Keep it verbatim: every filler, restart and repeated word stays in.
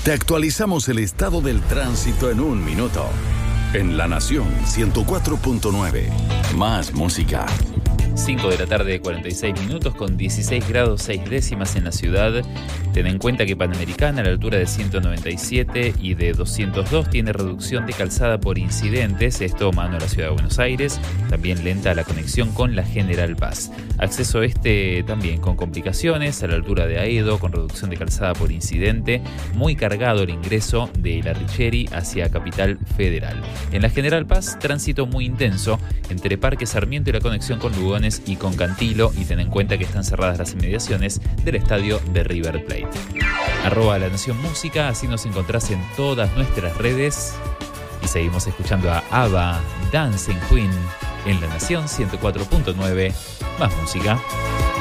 Te actualizamos el estado del tránsito en un minuto. En La Nación ciento cuatro punto nueve. Más música. cinco de la tarde, cuarenta y seis minutos, con dieciséis grados seis décimas en la ciudad. Ten en cuenta que Panamericana, a la altura de ciento noventa y siete y de doscientos dos, tiene reducción de calzada por incidentes, esto mano a la ciudad de Buenos Aires. También lenta la conexión con la General Paz. Acceso este también con complicaciones a la altura de Aedo, con reducción de calzada por incidente. Muy cargado el ingreso de La Richeri hacia Capital Federal. En la General Paz, tránsito muy intenso entre Parque Sarmiento y la conexión con Lugones y con Cantilo, y ten en cuenta que están cerradas las inmediaciones del estadio de River Plate. Arroba La Nación Música, así nos encontrás en todas nuestras redes. Y seguimos escuchando a ABBA, Dancing Queen, en La Nación ciento cuatro punto nueve. Más música.